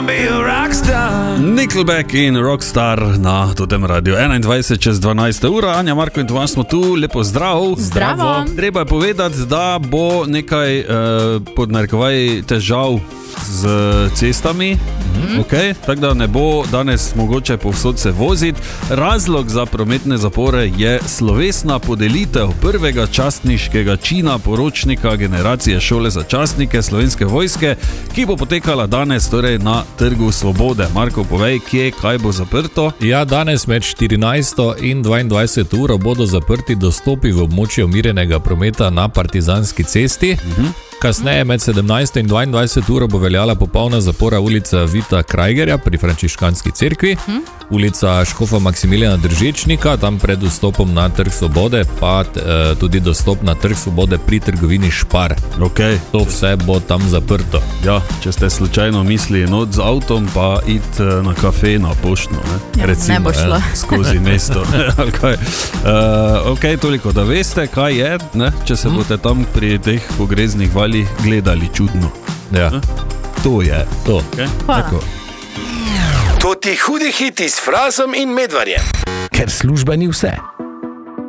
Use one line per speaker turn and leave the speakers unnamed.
Nickelback in Rockstar na tem radiju 21 čez 12 ura. Anja, Marko in Tomaž smo tu, lepo zdrav.
Zdravo.
Treba je povedati, da bo nekaj pod narekovaj težav z cestami. Okay, tako da ne bo danes mogoče povsod se voziti. Razlog za prometne zapore je slovesna podelitev prvega častniškega čina poročnika generacije šole za častnike Slovenske vojske, ki bo potekala danes torej na Trgu Svobode. Marko, povej, kje, kaj bo zaprto?
Ja, danes med 14 in 22 uro bodo zaprti dostopi v območje umirjenega prometa na Partizanski cesti. Kasneje med 17 in 22 uro bo veljala popolna zapora ulica Vita Krajgerja pri Frančiškanski cerkvi, ulica Škofa Maksimilijana Držečnika, tam pred vstopom na Trg Svobode, pa tudi dostop na Trg Svobode pri trgovini Špar.
Okay.
To vse bo tam zaprto.
Ja, če ste slučajno mislili not z avtom, pa iti na kafe, na poštno, ne?
Ja,
recimo,
ne bo šlo.
Skozi mesto. Ok, toliko, da veste, kaj je, ne? Če se boste tam pri teh pogreznih valjih gledali čudno.
Ja.
To je to.
Okay.
Tako.
To ti hudi hiti s Frazom in Medvarjem.
Ker služba ni vse.